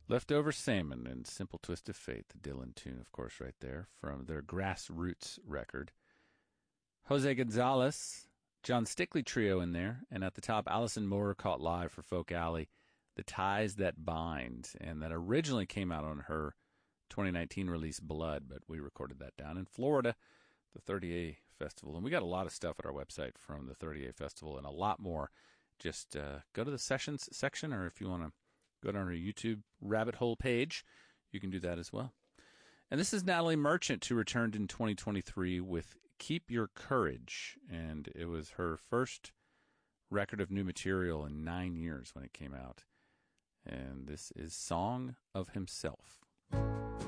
Leftover Salmon and Simple Twist of Fate, the Dylan tune, of course, right there, from their Grassroots record. Jose Gonzalez, John Stickley trio in there, and at the top, Allison Moore caught live for Folk Alley, The Ties That Bind, and that originally came out on her 2019 release Blood, but we recorded that down in Florida, the 30A Festival. And we got a lot of stuff at our website from the 30A Festival and a lot more. Just go to the sessions section, or if you want to go down our YouTube rabbit hole page, you can do that as well. And this is Natalie Merchant, who returned in 2023 with Keep Your Courage. And it was her first record of new material in 9 years when it came out. And this is Song of Himself.